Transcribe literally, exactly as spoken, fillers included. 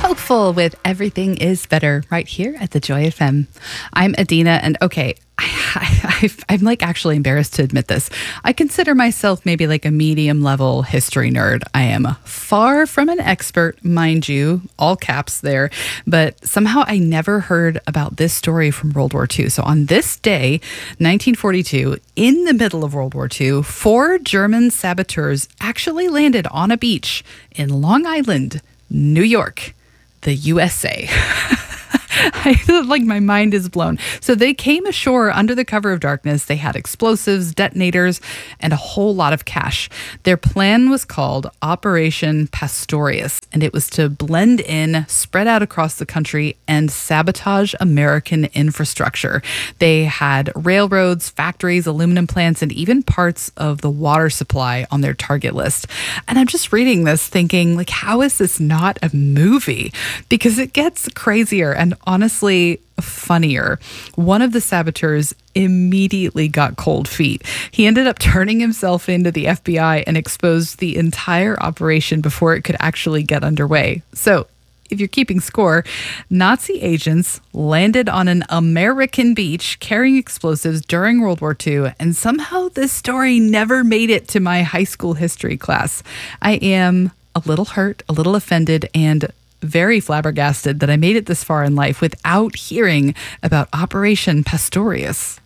Hopeful with Everything is Better right here at the Joy F M. I'm Adina, and okay, I, I, I'm like actually embarrassed to admit this. I consider myself maybe like a medium level history nerd. I am far from an expert, mind you, all caps there, but somehow I never heard about this story from World War Two. So on this day, nineteen forty-two, in the middle of World War Two, four German saboteurs actually landed on a beach in Long Island, New York, the U S A. I feel like my mind is blown. So they came ashore under the cover of darkness. They had explosives, detonators, and a whole lot of cash. Their plan was called Operation Pastorius, and it was to blend in, spread out across the country, and sabotage American infrastructure. They had railroads, factories, aluminum plants, and even parts of the water supply on their target list. And I'm just reading this thinking, like, how is this not a movie? Because it gets crazier and honestly funnier. One of the saboteurs immediately got cold feet. He ended up turning himself into the F B I and exposed the entire operation before it could actually get underway. So, if you're keeping score, Nazi agents landed on an American beach carrying explosives during World War Two, and somehow this story never made it to my high school history class. I am a little hurt, a little offended, and very flabbergasted that I made it this far in life without hearing about Operation Pastorius.